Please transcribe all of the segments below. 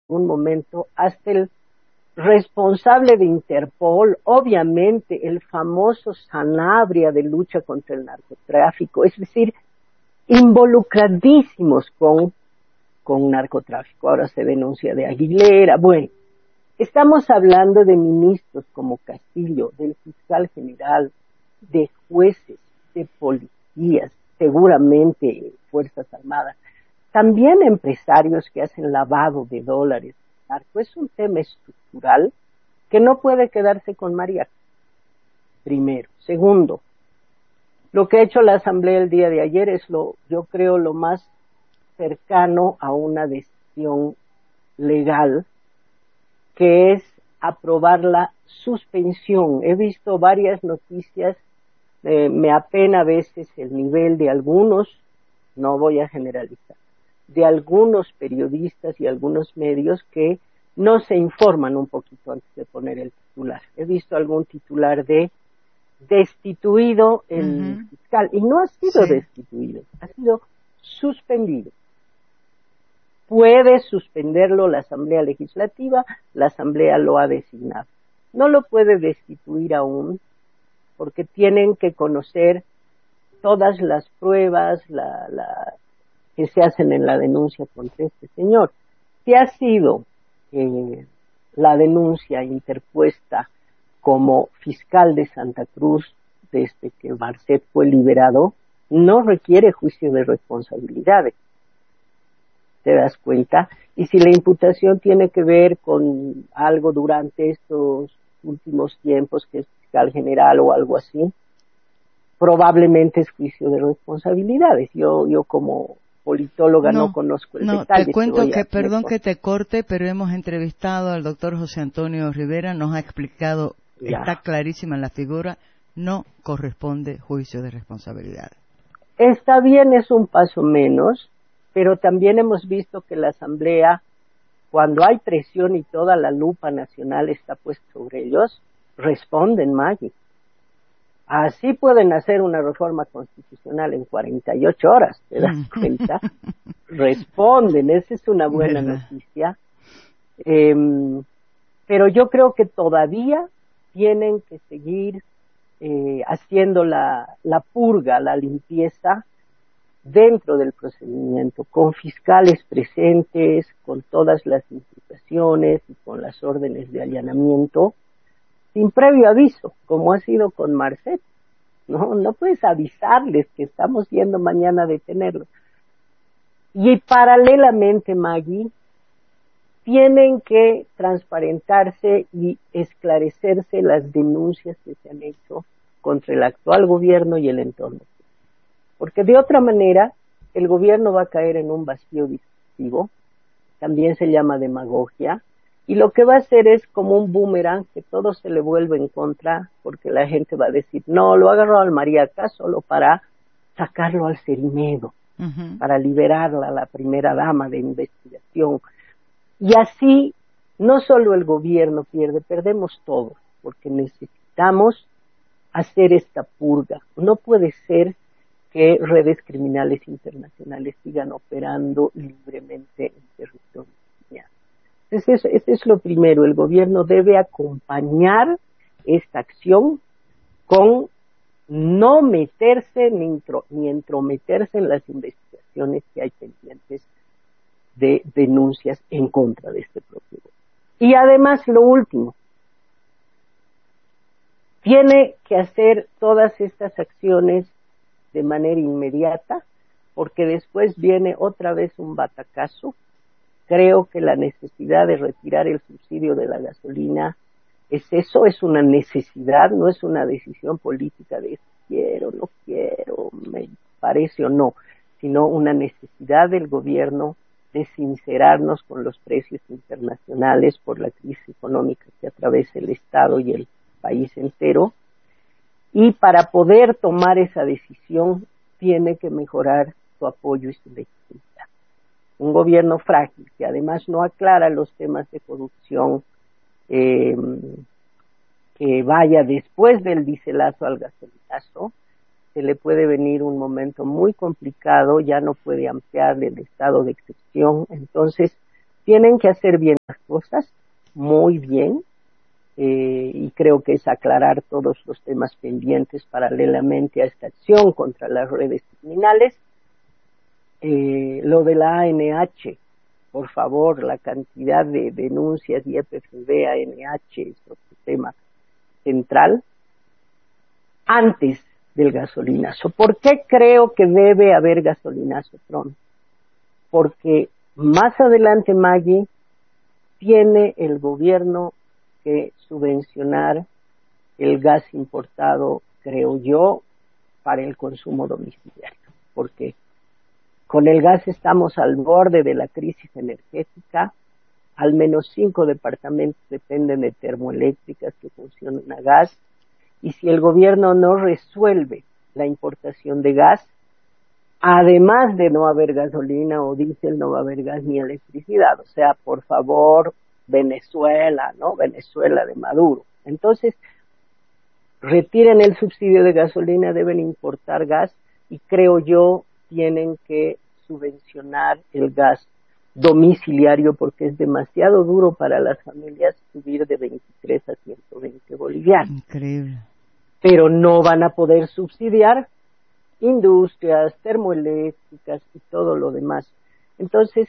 un momento, hasta el responsable de Interpol, obviamente el famoso Sanabria de lucha contra el narcotráfico, es decir, involucradísimos con narcotráfico. Ahora se denuncia de Aguilera. Bueno, estamos hablando de ministros como Castillo, del fiscal general, de jueces, de policías, seguramente Fuerzas Armadas, también empresarios que hacen lavado de dólares. Es un tema estructural que no puede quedarse con María, primero. Segundo, lo que ha hecho la Asamblea el día de ayer es yo creo, lo más cercano a una decisión legal, que es aprobar la suspensión. He visto varias noticias, me apena a veces el nivel de algunos, no voy a generalizar, de algunos periodistas y algunos medios que no se informan un poquito antes de poner el titular. He visto algún titular de destituido el fiscal, y no ha sido destituido, ha sido suspendido. Puede suspenderlo la Asamblea Legislativa, la Asamblea lo ha designado. No lo puede destituir aún, porque tienen que conocer todas las pruebas que se hacen en la denuncia contra este señor. Si ha sido la denuncia interpuesta como fiscal de Santa Cruz desde que Marcet fue liberado, no requiere juicio de responsabilidades. ¿Te das cuenta? Y si la imputación tiene que ver con algo durante estos últimos tiempos, que es fiscal general o algo así, probablemente es juicio de responsabilidades. Yo como politóloga no conozco el detalle. Te cuento que, perdón que te corte, pero hemos entrevistado al doctor José Antonio Rivera, nos ha explicado, está clarísima en la figura, no corresponde juicio de responsabilidades. Está bien, es un paso menos, pero también hemos visto que la Asamblea, cuando hay presión y toda la lupa nacional está puesta sobre ellos, responden, Maggie. Así pueden hacer una reforma constitucional en 48 horas, ¿te das cuenta? Responden, esa es una buena noticia. Pero yo creo que todavía tienen que seguir haciendo la purga, la limpieza dentro del procedimiento, con fiscales presentes, con todas las imputaciones y con las órdenes de allanamiento, sin previo aviso, como ha sido con Marcet. No puedes avisarles que estamos yendo mañana a detenerlo. Y paralelamente, Maggie, tienen que transparentarse y esclarecerse las denuncias que se han hecho contra el actual gobierno y el entorno. Porque de otra manera, el gobierno va a caer en un vacío discursivo, también se llama demagogia, y lo que va a hacer es como un boomerang, que todo se le vuelve en contra, porque la gente va a decir, no, lo agarró al Mariaca solo para sacarlo al Cerimedo, para liberarla, la primera dama de investigación. Y así, no solo el gobierno pierde, perdemos todos, porque necesitamos hacer esta purga. No puede ser que redes criminales internacionales sigan operando libremente en territorio. Ese es lo primero, el gobierno debe acompañar esta acción con no meterse ni entrometerse en las investigaciones que hay pendientes de denuncias en contra de este propio gobierno. Y además, lo último, tiene que hacer todas estas acciones de manera inmediata, porque después viene otra vez un batacazo. Creo que la necesidad de retirar el subsidio de la gasolina es una necesidad, no es una decisión política de quiero, no quiero, me parece o no, sino una necesidad del gobierno de sincerarnos con los precios internacionales por la crisis económica que atraviesa el Estado y el país entero. Y para poder tomar esa decisión tiene que mejorar su apoyo y su legitimidad. Un gobierno frágil que además no aclara los temas de corrupción, que vaya después del dieselazo al gasolinazo, se le puede venir un momento muy complicado, ya no puede ampliar el estado de excepción. Entonces tienen que hacer bien las cosas, muy bien, y creo que es aclarar todos los temas pendientes paralelamente a esta acción contra las redes criminales. Lo de la ANH, por favor, la cantidad de denuncias y EPFB, ANH, es otro tema central, antes del gasolinazo. ¿Por qué creo que debe haber gasolinazo pronto? Porque más adelante, Maggie, tiene el gobierno que subvencionar el gas importado, creo yo, para el consumo domiciliario, porque con el gas estamos al borde de la crisis energética. Al menos 5 departamentos dependen de termoeléctricas que funcionan a gas, y si el gobierno no resuelve la importación de gas, además de no haber gasolina o diésel, no va a haber gas ni electricidad. O sea, por favor, Venezuela, ¿no? Venezuela de Maduro. Entonces, retiren el subsidio de gasolina, deben importar gas, y creo yo tienen que subvencionar el gas domiciliario, porque es demasiado duro para las familias subir de 23 a 120 bolivianos. Increíble. Pero no van a poder subsidiar industrias, termoeléctricas y todo lo demás. Entonces,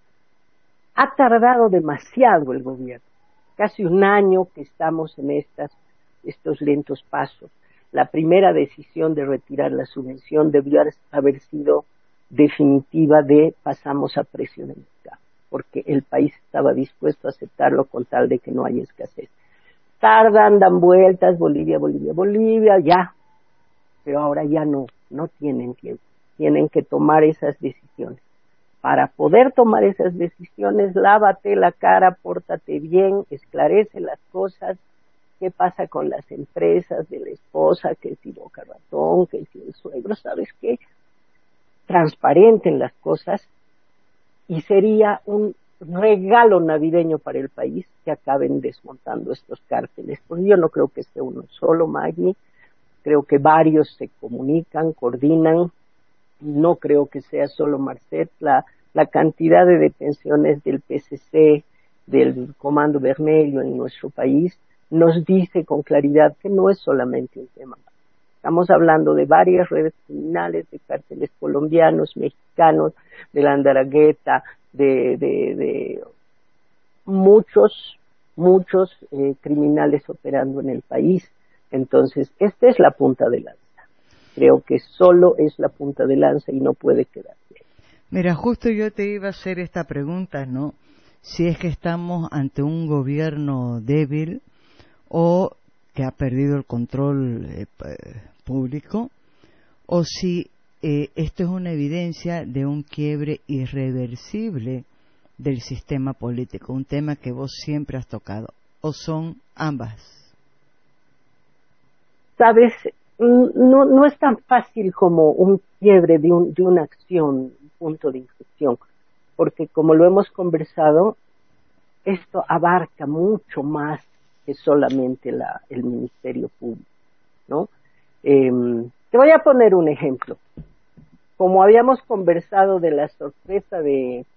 ha tardado demasiado el gobierno. Casi un año que estamos en estos lentos pasos. La primera decisión de retirar la subvención debió haber sido definitiva, de pasamos a precio de mercado, porque el país estaba dispuesto a aceptarlo con tal de que no haya escasez. Tardan, dan vueltas, Bolivia, ya, pero ahora ya no tienen tiempo, tienen que tomar esas decisiones. Para poder tomar esas decisiones, lávate la cara, pórtate bien, esclarece las cosas. ¿Qué pasa con las empresas de la esposa? Que si Boca Ratón, que si el suegro, ¿sabes qué? Transparenten las cosas, y sería un regalo navideño para el país que acaben desmontando estos cárteles. Porque yo no creo que esté uno solo, Maggie. Creo que varios se comunican, coordinan. No creo que sea solo Marcet. La cantidad de detenciones del PCC, del Comando Vermelho en nuestro país, nos dice con claridad que no es solamente un tema. Estamos hablando de varias redes criminales, de cárteles colombianos, mexicanos, de la Andaragueta, de muchos criminales operando en el país. Entonces, esta es la punta de lanza. Creo que solo es la punta de lanza y no puede quedarse. Mira, justo yo te iba a hacer esta pregunta, ¿no? Si es que estamos ante un gobierno débil o que ha perdido el control público, o si esto es una evidencia de un quiebre irreversible del sistema político, un tema que vos siempre has tocado, o son ambas. Sabes, no es tan fácil como un quiebre de una acción, un punto de inflexión, porque como lo hemos conversado, esto abarca mucho más que solamente el Ministerio Público, ¿no? Te voy a poner un ejemplo. Como habíamos conversado de la sorpresa de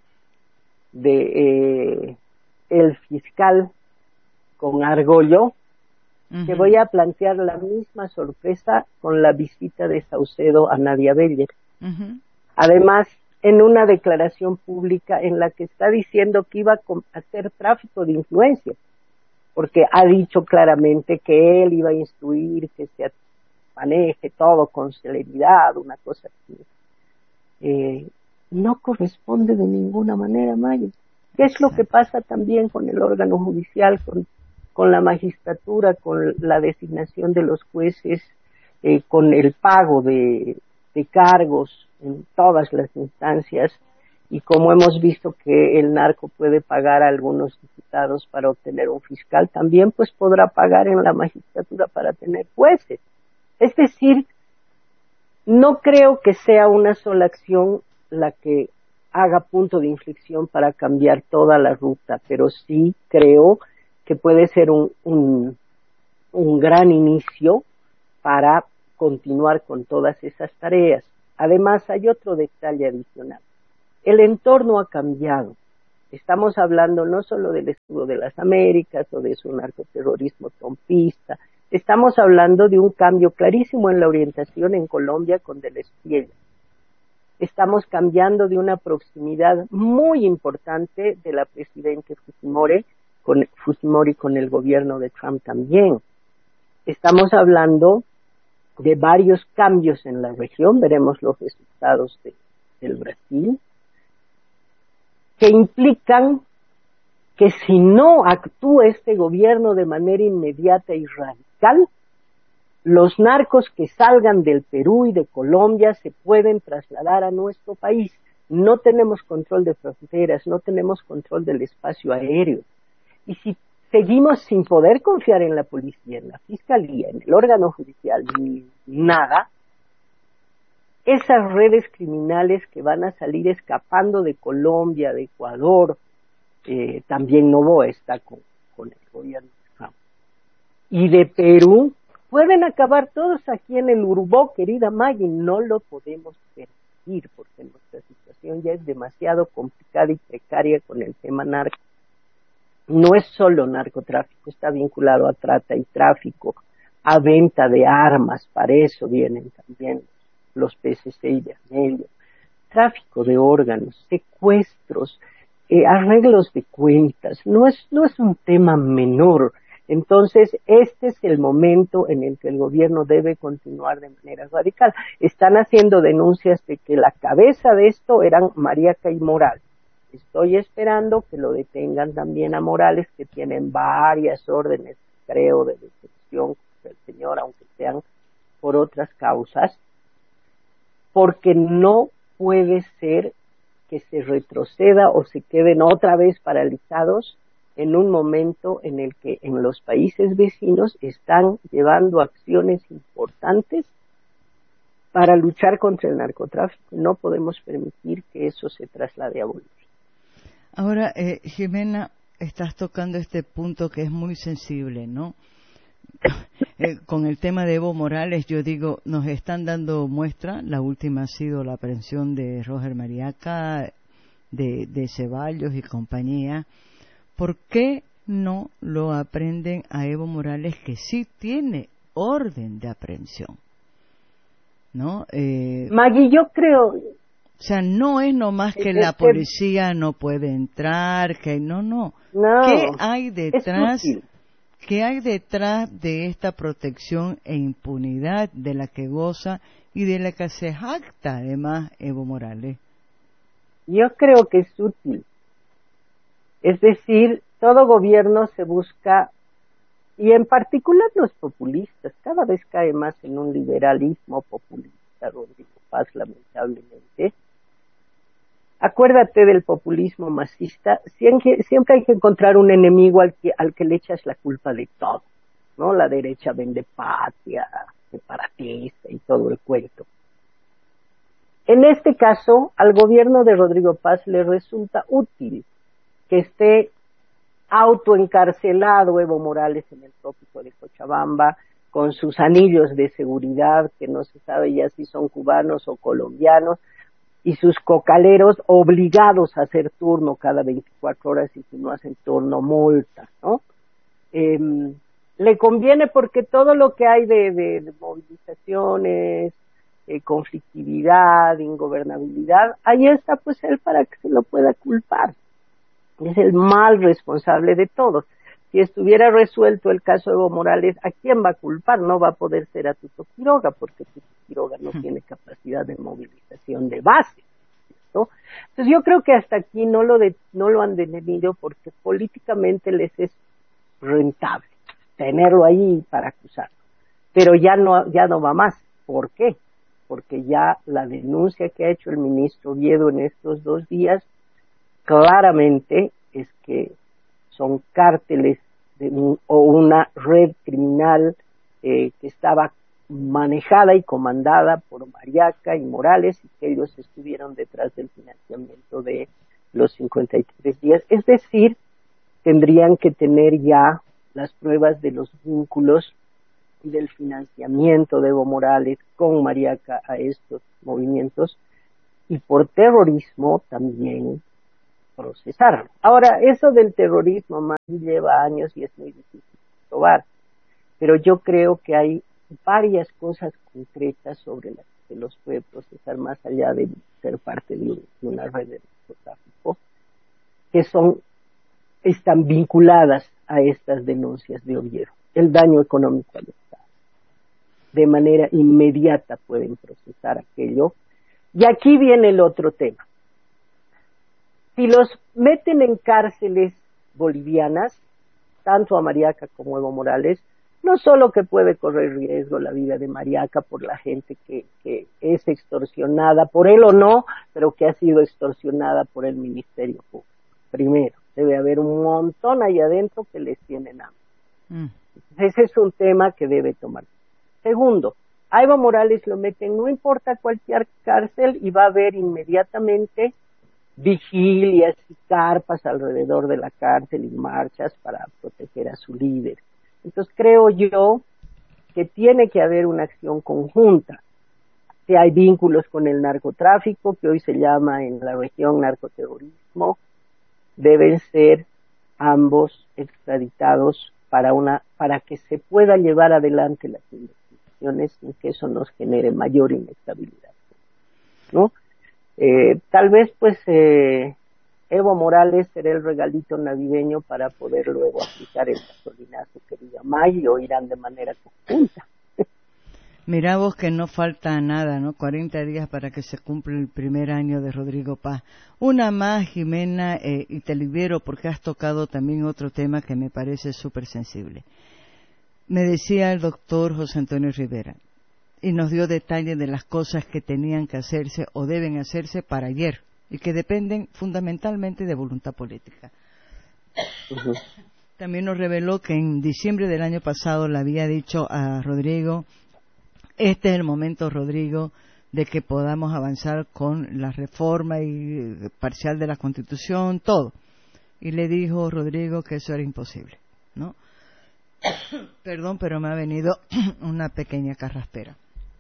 el fiscal con Argollo, te voy a plantear la misma sorpresa con la visita de Saucedo a Nadia Beller. Además, en una declaración pública en la que está diciendo que iba a hacer tráfico de influencia, porque ha dicho claramente que él iba a instruir que se maneje todo con celeridad, una cosa así. No corresponde de ninguna manera, Mayo. ¿Qué es lo que pasa también con el órgano judicial, con la magistratura, con la designación de los jueces, con el pago de cargos en todas las instancias? Y como hemos visto que el narco puede pagar a algunos diputados para obtener un fiscal, también pues podrá pagar en la magistratura para tener jueces. Es decir, no creo que sea una sola acción la que haga punto de inflexión para cambiar toda la ruta, pero sí creo que puede ser un gran inicio para continuar con todas esas tareas. Además, hay otro detalle adicional. El entorno ha cambiado. Estamos hablando no solo del escudo de las Américas o de su narcoterrorismo trompista, estamos hablando de un cambio clarísimo en la orientación en Colombia con Del Espriella. Estamos cambiando de una proximidad muy importante de la presidenta Fujimori con el gobierno de Trump también. Estamos hablando de varios cambios en la región, veremos los resultados del Brasil, que implican que si no actúa este gobierno de manera inmediata y radical, los narcos que salgan del Perú y de Colombia se pueden trasladar a nuestro país. No tenemos control de fronteras, no tenemos control del espacio aéreo. Y si seguimos sin poder confiar en la policía, en la fiscalía, en el órgano judicial, ni nada, esas redes criminales que van a salir escapando de Colombia, de Ecuador, también Novoa está con el gobierno de Trump, y de Perú, pueden acabar todos aquí en el Urubó, querida Maggie. No lo podemos permitir porque nuestra situación ya es demasiado complicada y precaria con el tema narco. No es solo narcotráfico, está vinculado a trata y tráfico, a venta de armas, para eso vienen también los PCC y Vermelho, tráfico de órganos, secuestros, arreglos de cuentas, no es un tema menor. Entonces, este es el momento en el que el gobierno debe continuar de manera radical. Están haciendo denuncias de que la cabeza de esto eran Mariaca y Morales. Estoy esperando que lo detengan también a Morales, que tienen varias órdenes, creo, de detención del señor, aunque sean por otras causas, porque no puede ser que se retroceda o se queden otra vez paralizados en un momento en el que en los países vecinos están llevando acciones importantes para luchar contra el narcotráfico. No podemos permitir que eso se traslade a Bolivia. Ahora, Jimena, estás tocando este punto que es muy sensible, ¿no? Con el tema de Evo Morales, yo digo, nos están dando muestra. La última ha sido la aprehensión de Roger Mariaca, de Ceballos y compañía. ¿Por qué no lo aprenden a Evo Morales, que sí tiene orden de aprehensión? ¿No? Maggie, yo creo... O sea, no es nomás que la policía no puede entrar, que no. ¿Qué hay detrás? ¿Qué hay detrás de esta protección e impunidad de la que goza y de la que se jacta además Evo Morales? Yo creo que es útil. Es decir, todo gobierno se busca, y en particular los populistas, cada vez cae más en un liberalismo populista, Rodrigo Paz, lamentablemente. Acuérdate del populismo masista, siempre hay que encontrar un enemigo al que le echas la culpa de todo, ¿no? La derecha vende patria, separatista y todo el cuento. En este caso, al gobierno de Rodrigo Paz le resulta útil que esté autoencarcelado Evo Morales en el trópico de Cochabamba, con sus anillos de seguridad, que no se sabe ya si son cubanos o colombianos, y sus cocaleros obligados a hacer turno cada 24 horas, y si no hacen turno, multa, ¿no? Le conviene porque todo lo que hay de movilizaciones, conflictividad, ingobernabilidad, ahí está pues él para que se lo pueda culpar. Es el mal responsable de todos. Si estuviera resuelto el caso de Evo Morales, ¿a quién va a culpar? No va a poder ser a Tuto Quiroga, porque Tuto Quiroga no tiene capacidad de movilización de base, ¿no? Entonces yo creo que hasta aquí no lo han detenido porque políticamente les es rentable tenerlo ahí para acusarlo. Pero ya no va más. ¿Por qué? Porque ya la denuncia que ha hecho el ministro Oviedo en estos 2 días claramente es que son cárteles o una red criminal que estaba manejada y comandada por Mariaca y Morales, y que ellos estuvieron detrás del financiamiento de los 53 días. Es decir, tendrían que tener ya las pruebas de los vínculos y del financiamiento de Evo Morales con Mariaca a estos movimientos, y por terrorismo también procesarlo. Ahora, eso del terrorismo más lleva años y es muy difícil de probar, pero yo creo que hay varias cosas concretas sobre las que se los puede procesar más allá de ser parte de una red de narcotráfico, que están vinculadas a estas denuncias de Oviedo. El daño económico al Estado. De manera inmediata pueden procesar aquello. Y aquí viene el otro tema. Si los meten en cárceles bolivianas, tanto a Mariaca como a Evo Morales, no solo que puede correr riesgo la vida de Mariaca por la gente que es extorsionada, por él o no, pero que ha sido extorsionada por el Ministerio Público. Primero, debe haber un montón ahí adentro que les tienen hambre. Ese es un tema que debe tomar. Segundo, a Evo Morales lo meten, no importa cualquier cárcel, y va a haber inmediatamente vigilias y carpas alrededor de la cárcel y marchas para proteger a su líder. Entonces creo yo que tiene que haber una acción conjunta. Si hay vínculos con el narcotráfico, que hoy se llama en la región narcoterrorismo, deben ser ambos extraditados para que se pueda llevar adelante las investigaciones sin que eso nos genere mayor inestabilidad, ¿no? Tal vez Evo Morales será el regalito navideño para poder luego aplicar el gasolinazo que diga May, o irán de manera conjunta. Mirá vos que no falta nada, ¿no? 40 días para que se cumpla el primer año de Rodrigo Paz. Una más, Jimena, y te libero porque has tocado también otro tema que me parece súper sensible. Me decía el doctor José Antonio Rivera, y nos dio detalles de las cosas que tenían que hacerse o deben hacerse para ayer, y que dependen fundamentalmente de voluntad política. Uh-huh. También nos reveló que en diciembre del año pasado le había dicho a Rodrigo: este es el momento, Rodrigo, de que podamos avanzar con la reforma parcial de la Constitución, todo. Y le dijo Rodrigo que eso era imposible, ¿no? Perdón, pero me ha venido una pequeña carraspera.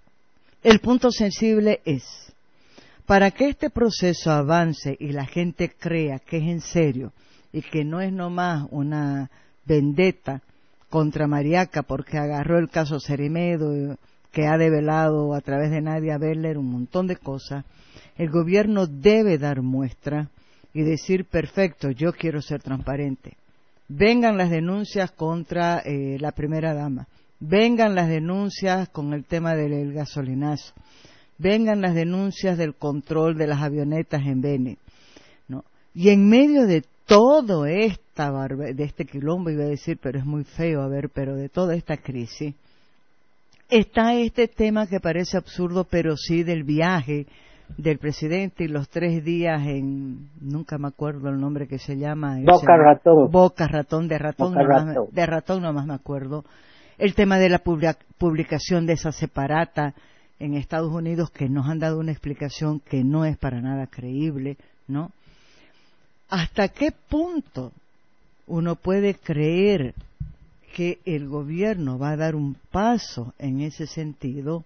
El punto sensible es, para que este proceso avance y la gente crea que es en serio y que no es nomás una vendetta contra Mariaca porque agarró el caso Cerimedo, que ha develado a través de Nadia Beller un montón de cosas, el gobierno debe dar muestra y decir: perfecto, yo quiero ser transparente. Vengan las denuncias contra la primera dama, vengan las denuncias con el tema del gasolinazo, vengan las denuncias del control de las avionetas en Beni, ¿no? Y en medio de todo de este quilombo, iba a decir, pero es muy feo, pero de toda esta crisis, está este tema que parece absurdo, pero sí, del viaje del presidente y los 3 días nunca me acuerdo el nombre que se llama. Boca Ratón. De ratón nomás me acuerdo. El tema de la publicación de esa separata en Estados Unidos, que nos han dado una explicación que no es para nada creíble, ¿no? ¿Hasta qué punto uno puede creer que el gobierno va a dar un paso en ese sentido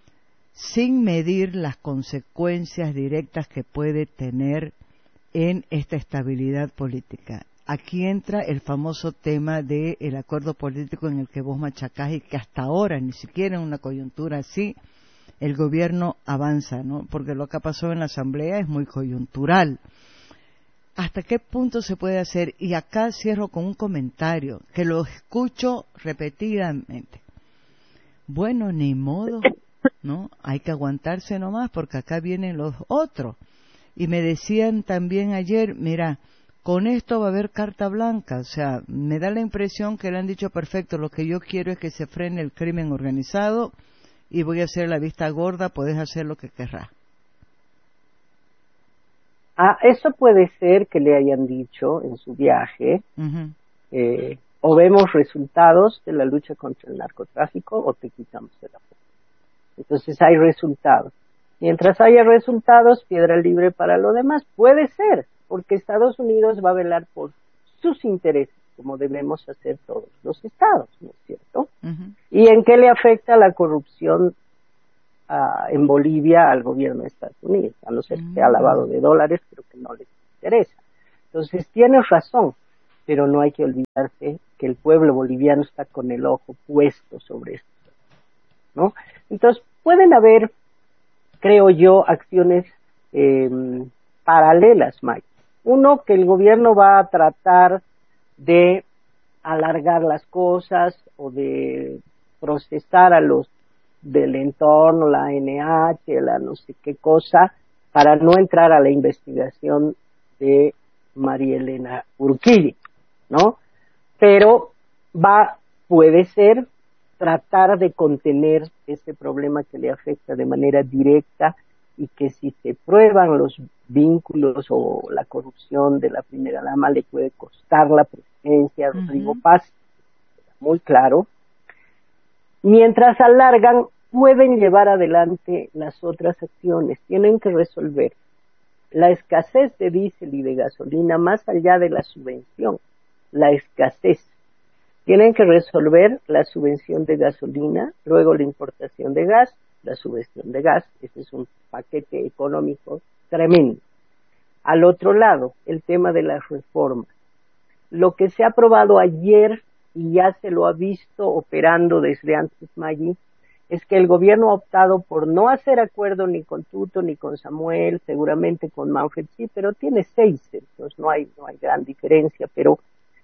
sin medir las consecuencias directas que puede tener en esta estabilidad política? Aquí entra el famoso tema del acuerdo político en el que vos machacás y que hasta ahora, ni siquiera en una coyuntura así, el gobierno avanza, ¿no? Porque lo que pasó en la Asamblea es muy coyuntural. ¿Hasta qué punto se puede hacer? Y acá cierro con un comentario que lo escucho repetidamente. Bueno, ni modo, ¿no? Hay que aguantarse nomás porque acá vienen los otros. Y me decían también ayer, mira, con esto va a haber carta blanca. O sea, me da la impresión que le han dicho: perfecto, lo que yo quiero es que se frene el crimen organizado y voy a hacer la vista gorda, podés hacer lo que querrás. Eso puede ser que le hayan dicho en su viaje, Uh-huh. O vemos resultados de la lucha contra el narcotráfico o te quitamos el apoyo. Entonces hay resultados. Mientras haya resultados, piedra libre para lo demás. Puede ser, porque Estados Unidos va a velar por sus intereses, como debemos hacer todos los estados, ¿no es cierto? Uh-huh. ¿Y en qué le afecta la corrupción en Bolivia al gobierno de Estados Unidos? A no ser que sea lavado de dólares, creo que no les interesa. Entonces tienes razón, pero no hay que olvidarse que el pueblo boliviano está con el ojo puesto sobre esto, ¿no? Entonces pueden haber, creo yo, acciones paralelas, Mike. Uno, que el gobierno va a tratar de alargar las cosas o de procesar a los del entorno, la ANH, la no sé qué cosa, para no entrar a la investigación de María Elena Urquidi, ¿no? Pero puede ser tratar de contener este problema que le afecta de manera directa y que si se prueban los vínculos o la corrupción de la primera dama le puede costar la presidencia a Rodrigo Paz, muy claro. Mientras alargan, pueden llevar adelante las otras acciones, tienen que resolver la escasez de diésel y de gasolina más allá de la subvención, la escasez. Tienen que resolver la subvención de gasolina, luego la importación de gas, la subvención de gas, ese es un paquete económico tremendo. Al otro lado, el tema de las reformas. Lo que se ha aprobado ayer y ya se lo ha visto operando desde antes, Maggi, es que el gobierno ha optado por no hacer acuerdo ni con Tuto ni con Samuel, seguramente con Manfred sí, pero tiene 6, entonces no hay gran diferencia, pero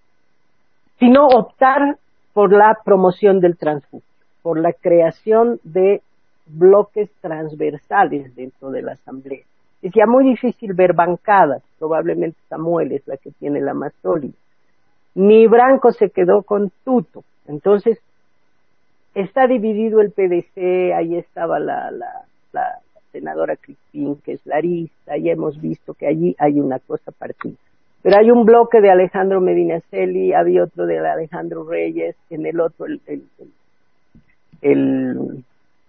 sino optar por la promoción del transfugio, por la creación de bloques transversales dentro de la Asamblea. Es ya muy difícil ver bancadas, probablemente Samuel es la que tiene la más sólida. Ni Branco se quedó con Tuto, entonces está dividido el PDC, ahí estaba la senadora Crispín, que es larista, y hemos visto que allí hay una cosa partida. Pero hay un bloque de Alejandro Medinaceli, había otro de Alejandro Reyes, en el otro el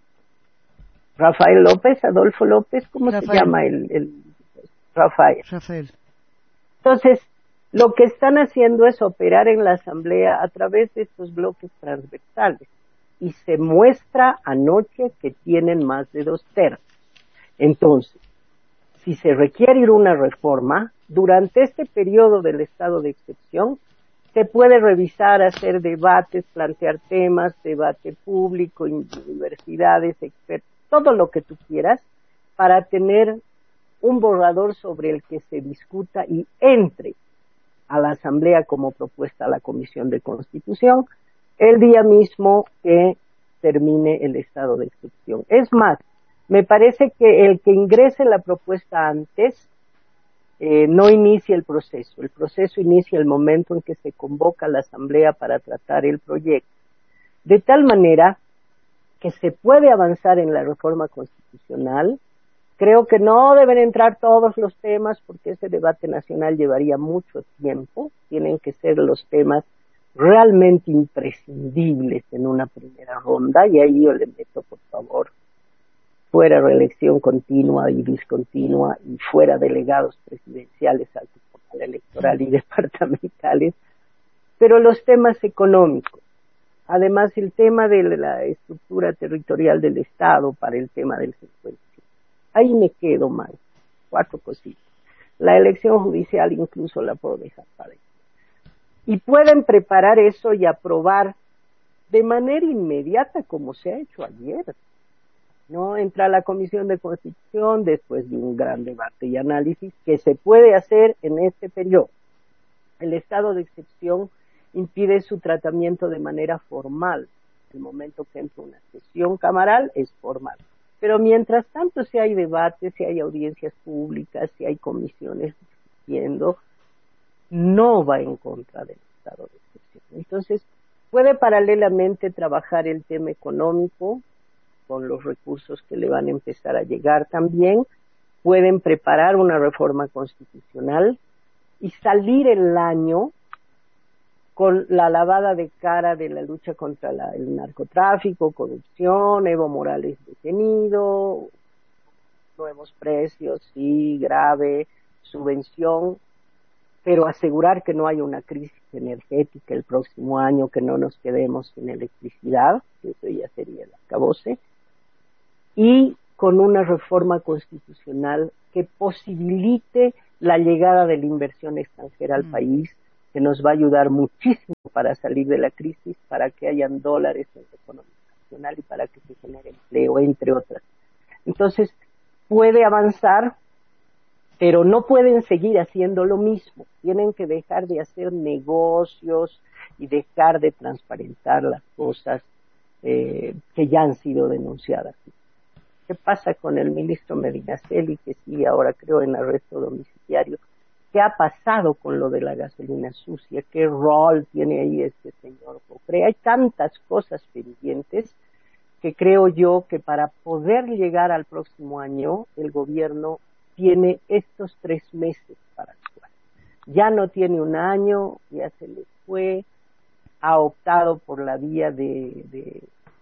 Rafael López, Adolfo López, ¿cómo Rafael. Se llama el Rafael? Entonces, lo que están haciendo es operar en la Asamblea a través de estos bloques transversales. Y se muestra anoche que tienen más de 2 tercios. Entonces, si se requiere una reforma, durante este periodo del estado de excepción, se puede revisar, hacer debates, plantear temas, debate público, universidades, expertos, todo lo que tú quieras, para tener un borrador sobre el que se discuta y entre a la Asamblea como propuesta a la Comisión de Constitución el día mismo que termine el estado de excepción. Es más, me parece que el que ingrese la propuesta antes no inicia el proceso inicia el momento en que se convoca a la Asamblea para tratar el proyecto, de tal manera que se puede avanzar en la reforma constitucional. Creo que no deben entrar todos los temas porque ese debate nacional llevaría mucho tiempo, tienen que ser los temas realmente imprescindibles en una primera ronda, y ahí yo le meto, por favor, fuera reelección continua y discontinua y fuera delegados presidenciales al tribunal electoral y departamentales, pero los temas económicos, además el tema de la estructura territorial del Estado para el tema del 50. Ahí me quedo mal, 4 cositas. La elección judicial incluso la puedo dejar para ahí. Y pueden preparar eso y aprobar de manera inmediata como se ha hecho ayer. No entra a la Comisión de Constitución después de un gran debate y análisis que se puede hacer en este periodo. El estado de excepción impide su tratamiento de manera formal. El momento que entra una sesión camaral es formal. Pero mientras tanto, si hay debates, si hay audiencias públicas, si hay comisiones discutiendo, no va en contra del estado de excepción. Entonces, puede paralelamente trabajar el tema económico con los recursos que le van a empezar a llegar también, pueden preparar una reforma constitucional y salir el año con la lavada de cara de la lucha contra el narcotráfico, corrupción, Evo Morales detenido, nuevos precios, sí, grave, subvención, pero asegurar que no haya una crisis energética el próximo año, que no nos quedemos sin electricidad, que eso ya sería el acabose, y con una reforma constitucional que posibilite la llegada de la inversión extranjera al país, que nos va a ayudar muchísimo para salir de la crisis, para que hayan dólares en la economía nacional y para que se genere empleo, entre otras. Entonces, puede avanzar, pero no pueden seguir haciendo lo mismo. Tienen que dejar de hacer negocios y dejar de transparentar las cosas que ya han sido denunciadas. ¿Qué pasa con el ministro Medinaceli, que sigue ahora, creo, en arresto domiciliario? ¿Qué ha pasado con lo de la gasolina sucia? ¿Qué rol tiene ahí este señor Cofre? Hay tantas cosas pendientes que creo yo que para poder llegar al próximo año, el gobierno tiene estos 3 meses para actuar. Ya no tiene un año, ya se le fue, ha optado por la vía de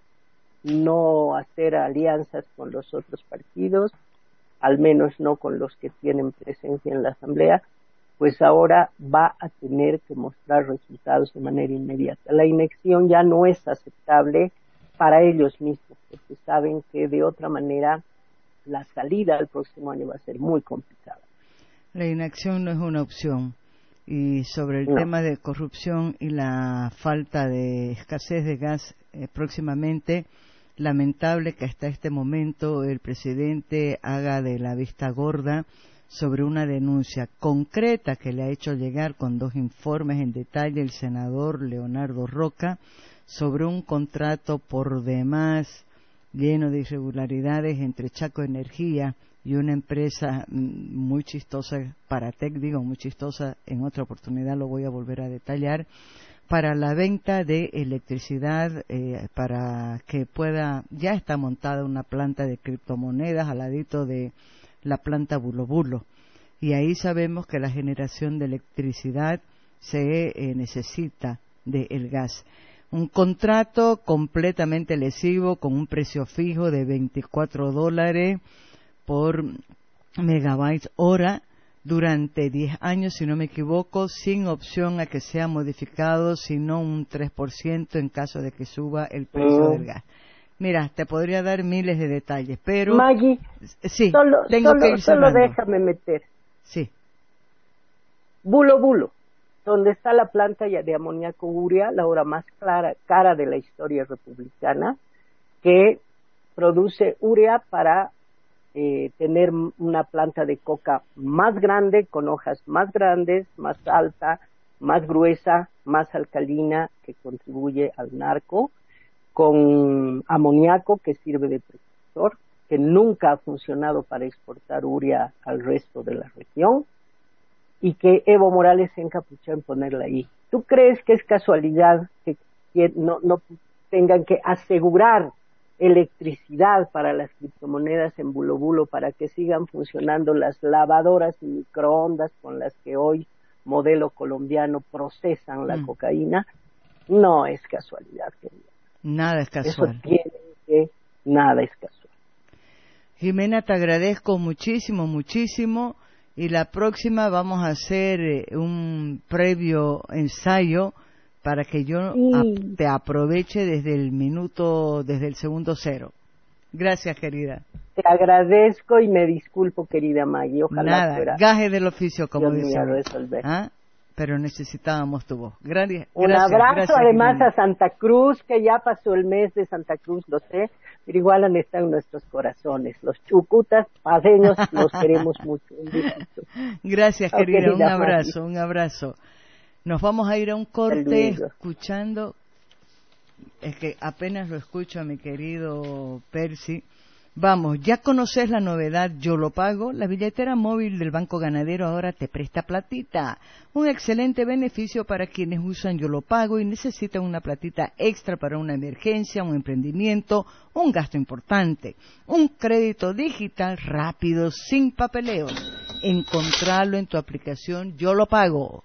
no hacer alianzas con los otros partidos, al menos no con los que tienen presencia en la Asamblea, pues ahora va a tener que mostrar resultados de manera inmediata. La inacción ya no es aceptable para ellos mismos, porque saben que de otra manera la salida al próximo año va a ser muy complicada. La inacción no es una opción. Y sobre el tema de corrupción y la falta de escasez de gas próximamente, lamentable que hasta este momento el presidente haga de la vista gorda sobre una denuncia concreta que le ha hecho llegar con 2 informes en detalle el senador Leonardo Roca sobre un contrato por demás lleno de irregularidades entre Chaco Energía y una empresa muy chistosa, Paratec, muy chistosa, en otra oportunidad lo voy a volver a detallar, para la venta de electricidad, para que ya está montada una planta de criptomonedas al ladito de la planta Bulo Bulo, y ahí sabemos que la generación de electricidad se necesita del gas. Un contrato completamente lesivo con un precio fijo de $24 por megabytes hora durante 10 años, si no me equivoco, sin opción a que sea modificado, sino un 3% en caso de que suba el precio del gas. Mira, te podría dar miles de detalles, pero... Maggie, sí, tengo que ir solo déjame meter. Sí. Bulo Bulo, donde está la planta de amoníaco urea, la obra más cara de la historia republicana, que produce urea para tener una planta de coca más grande, con hojas más grandes, más alta, más gruesa, más alcalina, que contribuye al narco, con amoníaco que sirve de precursor, que nunca ha funcionado para exportar urea al resto de la región, y que Evo Morales se encapuchó en ponerla ahí. ¿Tú crees que es casualidad que no tengan que asegurar electricidad para las criptomonedas en Bulo Bulo para que sigan funcionando las lavadoras y microondas con las que hoy, modelo colombiano, procesan la cocaína? No es casualidad, querida. Nada es casual. Nada es casual. Jimena, te agradezco muchísimo, muchísimo, y la próxima vamos a hacer un previo ensayo para que yo te aproveche desde el segundo 0. Gracias, querida. Te agradezco y me disculpo, querida Maggie. Ojalá fuera gajes del oficio, como dicen. Pero necesitábamos tu voz. Gracias. Un abrazo, gracias, además, Jimena. a Santa Cruz, que ya pasó el mes de Santa Cruz, lo sé, pero igual han estado en nuestros corazones. Los chucutas paseños los queremos mucho. Un besito. Gracias, querida. Un abrazo, Maggie. Un abrazo. Nos vamos a ir a un corte escuchando, es que apenas lo escucho a mi querido Percy. Vamos, ya conoces la novedad Yo Lo Pago. La billetera móvil del Banco Ganadero ahora te presta platita. Un excelente beneficio para quienes usan Yo Lo Pago y necesitan una platita extra para una emergencia, un emprendimiento, un gasto importante. Un crédito digital rápido, sin papeleos. Encontralo en tu aplicación Yo Lo Pago.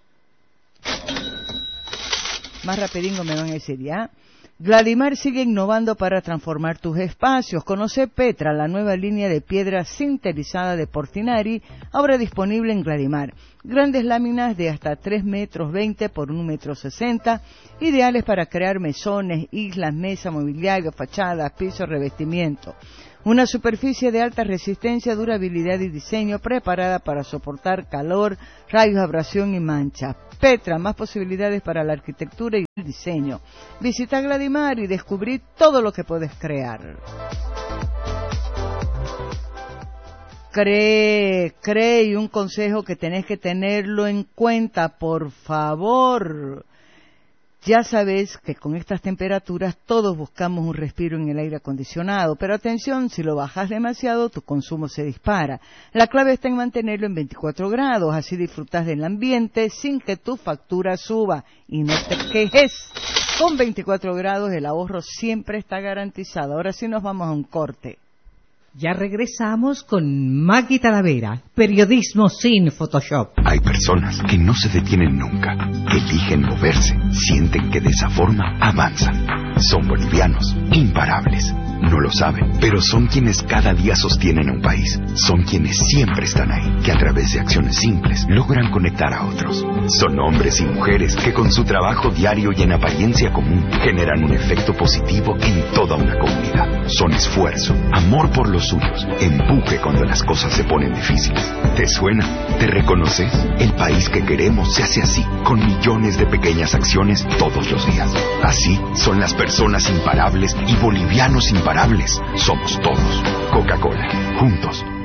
Más rapidingo me van a decir, ¿ya? Gladimar sigue innovando para transformar tus espacios. Conoce Petra, la nueva línea de piedra sinterizada de Portinari, ahora disponible en Gladimar. Grandes láminas de hasta 3,20 metros por 1,60 metros, ideales para crear mesones, islas, mesas, mobiliario, fachadas, pisos, revestimiento. Una superficie de alta resistencia, durabilidad y diseño preparada para soportar calor, rayos, abrasión y manchas. Petra, más posibilidades para la arquitectura y el diseño. Visita Gladimar y descubrí todo lo que puedes crear. Cree, y un consejo que tenés que tenerlo en cuenta, por favor. Ya sabes que con estas temperaturas todos buscamos un respiro en el aire acondicionado, pero atención, si lo bajas demasiado, tu consumo se dispara. La clave está en mantenerlo en 24 grados, así disfrutas del ambiente sin que tu factura suba y no te quejes. Con 24 grados el ahorro siempre está garantizado. Ahora sí nos vamos a un corte. Ya regresamos con Maggie Talavera, periodismo sin Photoshop. Hay personas que no se detienen nunca, eligen moverse, sienten que de esa forma avanzan. Son bolivianos, imparables. No lo saben, pero son quienes cada día sostienen a un país. Son quienes siempre están ahí, que a través de acciones simples logran conectar a otros. Son hombres y mujeres que con su trabajo diario y en apariencia común generan un efecto positivo en toda una comunidad. Son esfuerzo, amor por los suyos, empuje cuando las cosas se ponen difíciles. ¿Te suena? ¿Te reconoces? El país que queremos se hace así, con millones de pequeñas acciones todos los días. Así son las personas imparables y bolivianos imparables. Somos todos. Coca-Cola. Juntos